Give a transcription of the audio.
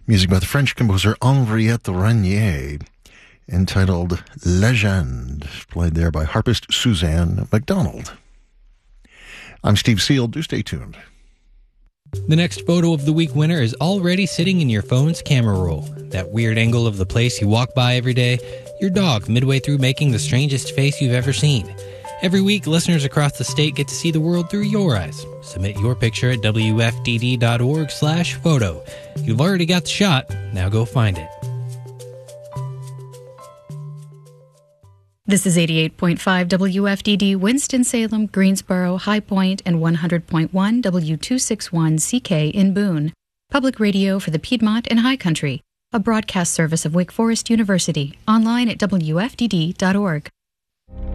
Music by the French composer Henriette Ranier, entitled Legende, played there by harpist Suzanne MacDonald. I'm Steve Seal. Do stay tuned. The next photo of the week winner is already sitting in your phone's camera roll. That weird angle of the place you walk by every day, your dog midway through making the strangest face you've ever seen. Every week, listeners across the state get to see the world through your eyes. Submit your picture at wfdd.org/photo. You've already got the shot. Now go find it. This is 88.5 WFDD, Winston-Salem, Greensboro, High Point, and 100.1 W261CK in Boone. Public radio for the Piedmont and High Country. A broadcast service of Wake Forest University. Online at wfdd.org.